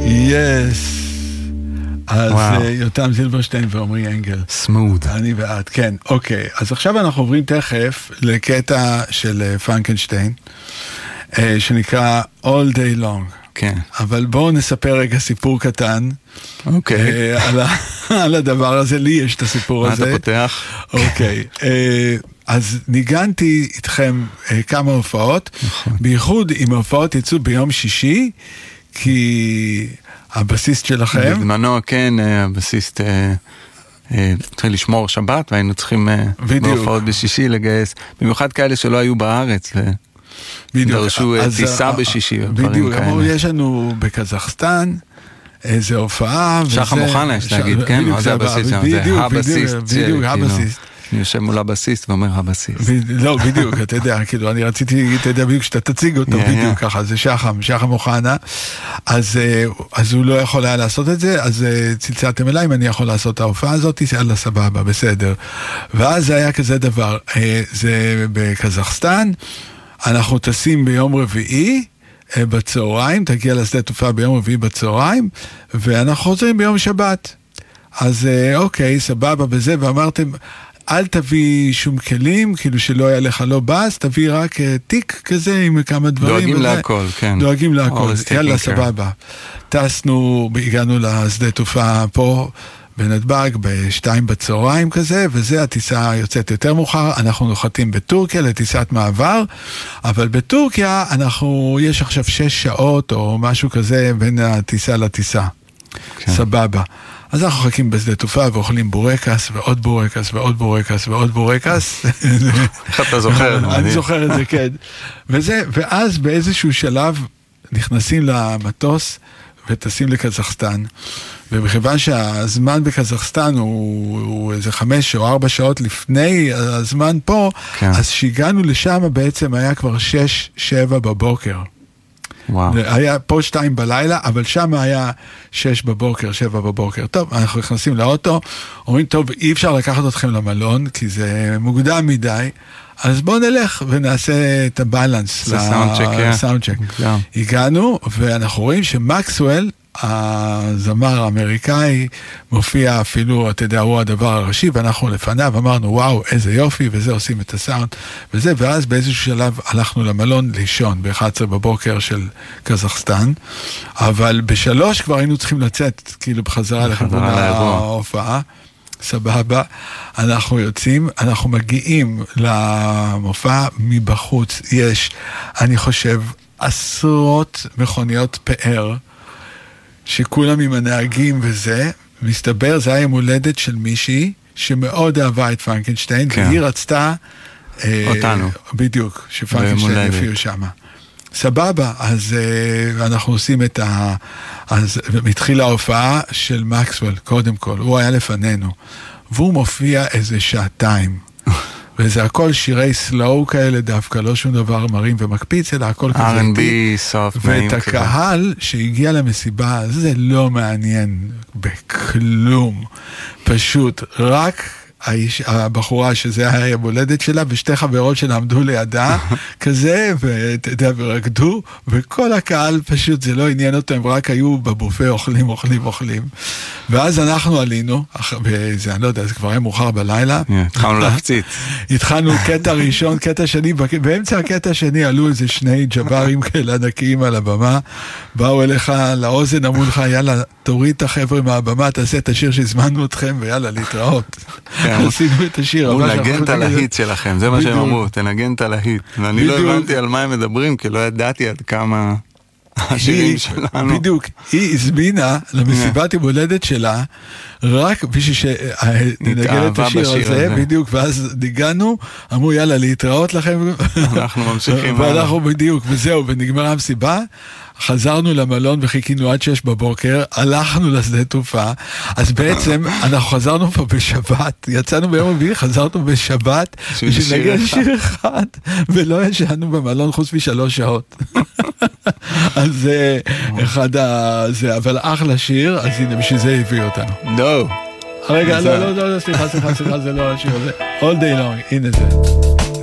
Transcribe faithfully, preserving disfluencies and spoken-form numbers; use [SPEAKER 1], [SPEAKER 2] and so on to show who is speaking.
[SPEAKER 1] יס. אז יותם זילברשטיין ועומרי אנגל.
[SPEAKER 2] סמוד.
[SPEAKER 1] אני ועד, כן. אוקיי, אז עכשיו אנחנו עוברים תכף לקטע של פרנקנשטיין, שנקרא All Day Long.
[SPEAKER 2] כן.
[SPEAKER 1] אבל בואו נספר רגע סיפור קטן.
[SPEAKER 2] אוקיי.
[SPEAKER 1] על, על הדבר הזה, לי יש את הסיפור
[SPEAKER 2] מה
[SPEAKER 1] הזה.
[SPEAKER 2] אתה פותח?
[SPEAKER 1] אוקיי. אז ניגנתי איתכם כמה הופעות, בייחוד אם ההופעות יצאו ביום שישי, כי הבסיסט שלכם...
[SPEAKER 2] בזמנו, כן, הבסיסט... התחיל לשמור שבת, והיינו צריכים בהופעות בשישי לגייס, במיוחד כאלה שלא היו בארץ, ודרשו טיסה בשישי.
[SPEAKER 1] בדיוק, אמרו, יש לנו בקזחסטן איזה הופעה.
[SPEAKER 2] שחר מוכנה, יש להגיד, כן? מה זה הבסיסט? זה הבסיסט.
[SPEAKER 1] בדיוק, הבסיסט.
[SPEAKER 2] אני יושב מול הבסיסט ואומר הבסיסט.
[SPEAKER 1] לא, בדיוק, אתה יודע, כאילו, אני רציתי, אתה יודע, בדיוק, שאתה תציג אותו, בדיוק ככה, זה שחם, שחם מוכנה, אז הוא לא יכול היה לעשות את זה, אז צלצלתם אליי, אם אני יכול לעשות את ההופעה הזאת, יאללה, סבבה, בסדר. ואז זה היה כזה דבר, זה בקזחסטן, אנחנו טסים ביום רביעי, בצהריים, תגיע לשדה תעופה ביום רביעי בצהריים, ואנחנו חוזרים ביום שבת. אז אוקיי, סבבה בזה, ואמרתם, אל תביא שום כלים, כאילו שלא היה לך לא בס, תביא רק תיק כזה עם כמה דברים.
[SPEAKER 2] דואגים להכל, כן.
[SPEAKER 1] דואגים להכל, יאללה, סבבה. טסנו, הגענו לשדה תעופה פה, בנתב"ג, בשתיים בצהריים כזה, וזה הטיסה יוצאת יותר מאוחר, אנחנו נוחתים בטורקיה לטיסת מעבר, אבל בטורקיה אנחנו, יש עכשיו שש שעות או משהו כזה בין הטיסה לטיסה. כן. סבבה. אז אנחנו חכים בשדה תעופה ואוכלים בורקס ועוד בורקס ועוד בורקס ועוד בורקס.
[SPEAKER 2] איך אתה זוכר?
[SPEAKER 1] אני זוכר את זה, כן. וזה, ואז באיזשהו שלב נכנסים למטוס וטסים לקזחסטן, ובכיוון שהזמן בקזחסטן הוא, הוא איזה חמש או ארבע שעות לפני הזמן פה, כן. אז שהגענו לשם בעצם היה כבר שש, שבע בבוקר.
[SPEAKER 2] וואו.
[SPEAKER 1] היה פה שתיים בלילה, אבל שם היה שש בבוקר, שבע בבוקר. טוב, אנחנו נכנסים לאוטו, אומרים, טוב, אי אפשר לקחת אתכם למלון, כי זה מוקדם מדי, אז בואו נלך ונעשה את הבלנס.
[SPEAKER 2] זה סאונדצ'ק,
[SPEAKER 1] סאונדצ'ק. הגענו, ואנחנו רואים שמקסוול, הזמר האמריקאי, מופיע אפילו, אתה יודע, הוא הדבר הראשי, ואנחנו לפניו אמרנו, וואו, איזה יופי, וזה עושים את הסאונד, וזה, ואז באיזשהו שלב הלכנו למלון לישון, ב-אחת עשרה בבוקר של קזחסטן, אבל בשלוש כבר היינו צריכים לצאת, כאילו בחזרה לכיוון ההופעה, סבבה, אנחנו יוצאים, אנחנו מגיעים למופע מבחוץ, יש, אני חושב, עשרות מכוניות פאר, שכולם עם הנהגים וזה, מסתבר, זה היה יום הולדת של מישהי, שמאוד אהבה את פרנקנשטיין, כן. והיא רצתה...
[SPEAKER 2] אותנו.
[SPEAKER 1] אה, בדיוק, שפרנקנשטיין יופיעו שם. סבבה, אז אה, אנחנו עושים את ה... אז מתחילה ההופעה של מקסוול, קודם כל, הוא היה לפנינו, והוא מופיע איזה שעתיים. וזה הכל שירי סלואו כאלה דווקא, לא שום דבר מרים ומקפיץ, אלא הכל כזה.
[SPEAKER 2] אר אנד בי, סופט, נעים.
[SPEAKER 1] ואת הקהל שהגיע למסיבה, זה לא מעניין בכלום. פשוט רק האיש, הבחורה שזה היה המולדת שלה, ושתי חברות שלה עמדו לידה, כזה, ואתה יודע, ורקדו, וכל הקהל פשוט, זה לא עניין אותו, הם רק היו בבופה, אוכלים, אוכלים, אוכלים. ואז אנחנו עלינו, וזה, אני לא יודע, זה כבר היה מאוחר בלילה.
[SPEAKER 2] התחלנו להפציץ.
[SPEAKER 1] התחלנו קטע ראשון, קטע שני, באמצע הקטע השני עלו איזה שני ג'ברים כאלה ענקיים על הבמה, באו אליך לאוזן, אמרו לך, יאללה, תוריד את החבר'ה מהבמה, תעשה את השיר שהזמנו אתכם, ויאללה, להתראות. עשינו את השיר.
[SPEAKER 2] הוא נגן את הלהיט שלכם, זה מה שהם אמרו, תנגן את הלהיט. ואני לא הבנתי על מה הם מדברים, כי לא ידעתי עד כמה השירים שלנו.
[SPEAKER 1] בדיוק, היא הזמינה למסיבת יום הולדת שלה, רק בשביל שננגן את השיר הזה, בדיוק, ואז ניגענו, אמרו יאללה להתראות לכם.
[SPEAKER 2] אנחנו ממשיכים.
[SPEAKER 1] ואנחנו בדיוק, וזהו, ונגמרה המסיבה. חזרנו למלון וחיכינו עד שש בבוקר, הלכנו לשדה תעופה, אז בעצם אנחנו חזרנו פה בשבת, יצאנו ביום רביעי, חזרנו בשבת, בשביל נגן שיר אחד, ולא ישנו במלון חוץ משלוש שעות. אז זה אחד ה... זה, אבל אחלה שיר, אז הנה, בשביל זה הביא אותנו.
[SPEAKER 2] לא.
[SPEAKER 1] רגע, לא, לא, לא, סליחה, סליחה, סליחה, זה לא השיר הזה. All Day Long, הנה זה.